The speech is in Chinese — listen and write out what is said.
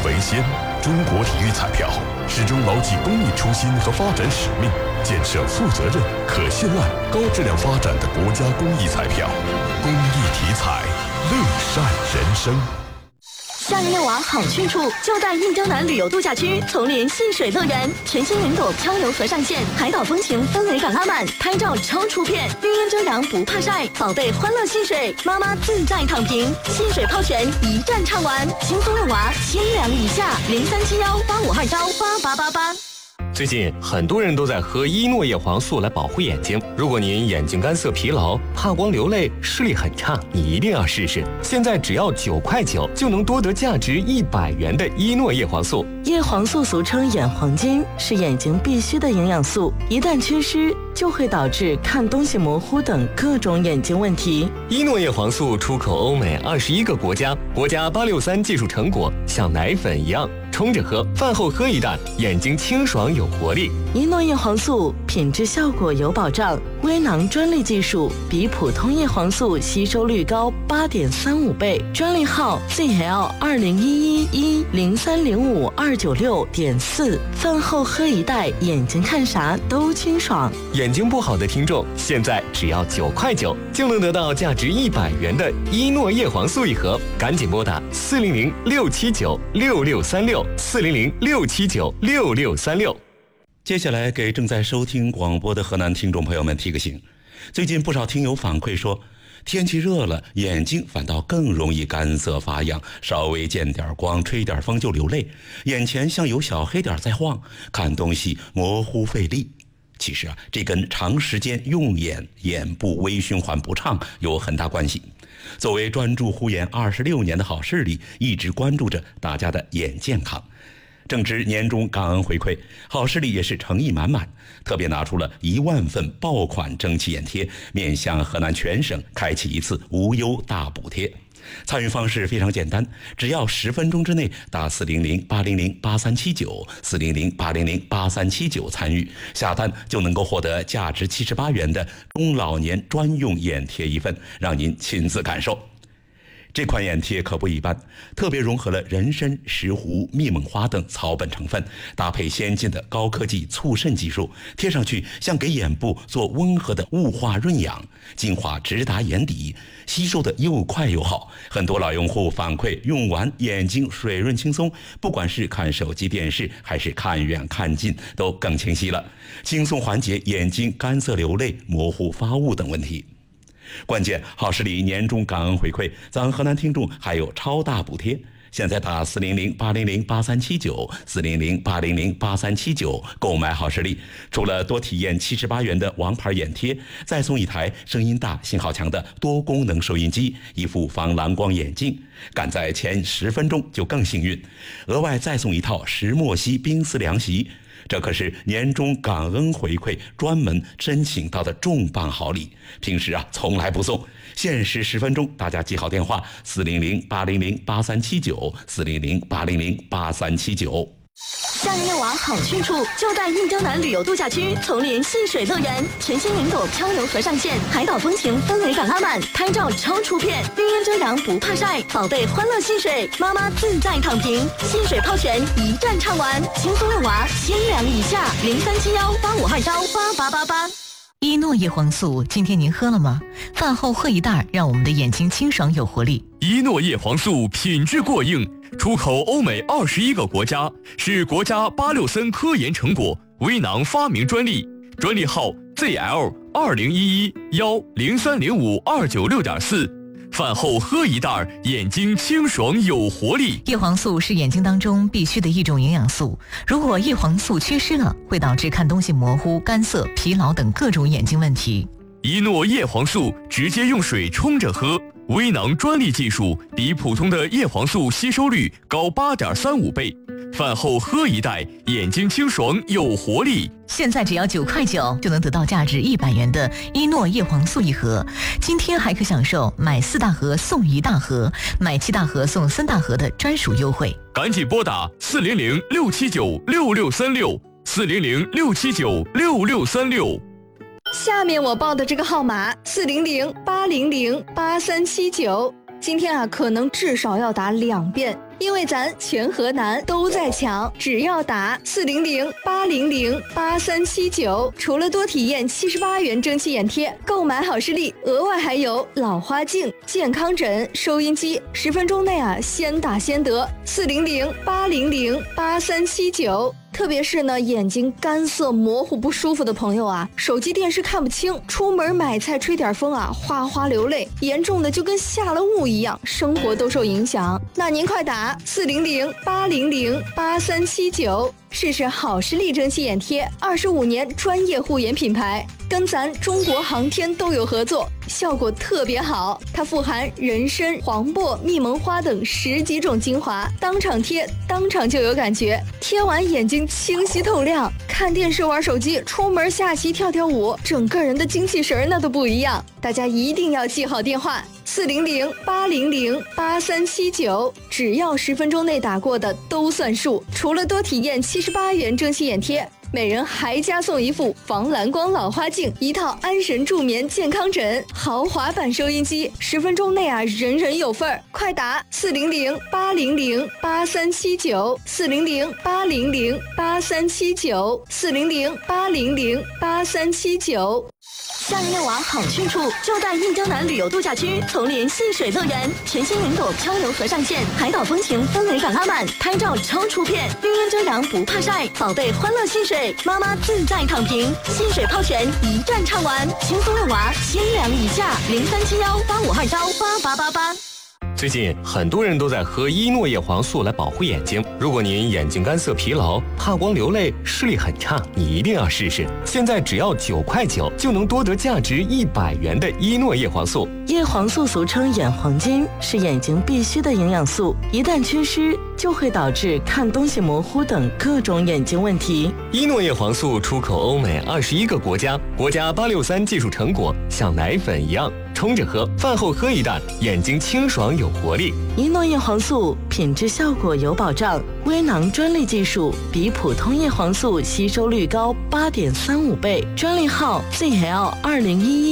为先，中国体育彩票始终牢记公益初心和发展使命，建设负责任、可信赖、高质量发展的国家公益彩票。公益体彩，乐善人生。 夏日遛娃好去处，就在印江南旅游度假区丛林戏水乐园，全新云朵漂流河上线，海岛风情氛围感拉满，拍照超出片，绿荫遮阳不怕晒，宝贝欢乐戏水，妈妈自在躺平，戏水泡泉一站唱完，轻松遛娃千两以下，037185228888。 最近很多人都在喝伊诺叶黄素来保护眼睛。如果您眼睛干涩、疲劳、怕光、流泪、视力很差，你一定要试试。现在只要9块9就能多得价值100元的伊诺叶黄素。 叶黄素俗称眼黄金，是眼睛必需的营养素，一旦缺失就会导致看东西模糊等各种眼睛问题。 伊诺叶黄素出口欧美21个国家，国家863技术成果，像奶粉一样冲着喝，饭后喝一袋，眼睛清爽有活力。 伊诺叶黄素品质效果有保障，微囊专利技术，比普通叶黄素吸收率高8.35倍，专利号 ZL2011103052964。饭后喝一袋，眼睛看啥都清爽。 眼睛不好的听众，现在只要9块9就能得到价值100元的伊诺叶黄素一盒，赶紧拨打400-679-6636，400-679-6636。 接下来给正在收听广播的河南听众朋友们提个醒，最近不少听友反馈说，天气热了，眼睛反倒更容易干涩发痒，稍微见点光、吹点风就流泪，眼前像有小黑点在晃，看东西模糊费力。其实这跟长时间用眼、眼部微循环不畅有很大关系。作为专注护眼26年的好视力，一直关注着大家的眼健康。正值年终感恩回馈，好视力也是诚意满满，特别拿出了1万份爆款蒸汽眼贴，面向河南全省开启一次无忧大补贴。参与方式非常简单，只要10分钟之内打400-800-8379，400-800-8379参与下单，就能够获得价值78元的中老年专用眼贴一份，让您亲自感受。这款眼贴可不一般，特别融合了人参、石斛、蜜蒙花等草本成分，搭配先进的高科技促渗技术，贴上去像给眼部做温和的雾化润养，精华直达眼底，吸收的又快又好。很多老用户反馈用完眼睛水润轻松，不管是看手机电视还是看远看近都更清晰了，轻松缓解眼睛干涩流泪、模糊发雾等问题。关键好视力年终感恩回馈，咱河南听众还有超大补贴，现在打400-800-8379，400-800-8379购买好视力，除了多体验78元的王牌眼贴，再送一台声音大、信号强的多功能收音机，一副防蓝光眼镜，赶在前10分钟就更幸运，额外再送一套石墨烯冰丝凉席。这可是年终感恩回馈专门申请到的重磅好礼，平时从来不送，限时10分钟，大家记好电话400-800-8379，400-800-8379。 夏日遛娃好去处，就在印江南旅游度假区丛林戏水乐园，全新云朵漂流河上线，海岛风情氛围感拉满，拍照超出片，绿荫遮阳不怕晒，宝贝欢乐戏水，妈妈自在躺平，戏水泡泉一站唱完，轻松遛娃千两以下，037185228888。 伊诺叶黄素，今天您喝了吗？饭后喝一袋，让我们的眼睛清爽有活力。 伊诺叶黄素品质过硬，出口欧美21个国家，是国家863科研成果，微囊发明专利，专利号 ZL20110305296.4。饭后喝一袋，眼睛清爽有活力。 叶黄素是眼睛当中必须的一种营养素，如果叶黄素缺失了，会导致看东西模糊、干涩、疲劳等各种眼睛问题。 伊诺叶黄素直接用水冲着喝，微囊专利技术，比普通的叶黄素吸收率高8.35倍。饭后喝一袋，眼睛清爽有活力。 现在只要9块9就能得到价值100元的伊诺叶黄素一盒，今天还可享受买4大盒送1大盒，买7大盒送3大盒的专属优惠。 赶紧拨打400-679-6636，400-679-6636。 下面我报的这个号码400-800-8379， 今天啊，可能至少要打2遍。因为咱全河南都在抢，只要打400-800-8379，除了多体验78元蒸汽眼贴，购买好视力额外还有老花镜、健康枕、收音机，10分钟内啊先打先得。400-800-8379。特别是呢，眼睛干涩模糊不舒服的朋友啊，手机电视看不清，出门买菜吹点风啊，哗哗流泪，严重的就跟下了雾一样，生活都受影响。那您快打400-800-8379，试试好视力蒸汽眼贴，25年专业护眼品牌，跟咱中国航天都有合作，效果特别好。它富含人参、黄柏、蜜蒙花等10几种精华，当场贴，当场就有感觉，贴完眼睛清晰透亮，看电视玩手机，出门下棋跳跳舞，整个人的精气神那都不一样。大家一定要记好电话：400-800-8379，只要10分钟内打过的都算数。除了多体验78元蒸汽眼贴，每人还加送一副防蓝光老花镜，一套安神助眠健康枕，豪华版收音机，10分钟内啊人人有份儿。快打400-800-8379 400-800-8379 400-800-8379。 夏日遛娃好去处，就在印江南旅游度假区丛林戏水乐园，全新云朵漂流河上线，海岛风情氛围感拉满，拍照超出片，绿荫遮阳不怕晒，宝贝欢乐戏水，妈妈自在躺平，戏水泡泉一站唱完，轻松遛娃，先凉一下，037185218888。 最近很多人都在喝伊诺叶黄素来保护眼睛。如果您眼睛干涩、疲劳、怕光、流泪、视力很差，你一定要试试。现在只要9块9，就能多得价值100元的伊诺叶黄素。 叶黄素俗称眼黄金，是眼睛必需的营养素，一旦缺失，就会导致看东西模糊等各种眼睛问题。 伊诺叶黄素出口欧美21个国家，国家863技术成果，像奶粉一样。冲着喝，饭后喝一袋，眼睛清爽有活力。 伊诺叶黄素品质效果有保障，微囊专利技术，比普通叶黄素吸收率高8.35倍，专利号ZL2011。